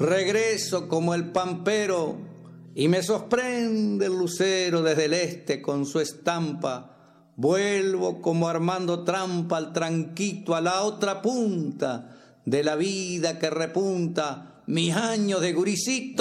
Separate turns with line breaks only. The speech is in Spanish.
Regreso como el pampero y me sorprende el lucero desde el este con su estampa. Vuelvo como armando trampa al tranquito a la otra punta de la vida que repunta mis años de gurisito.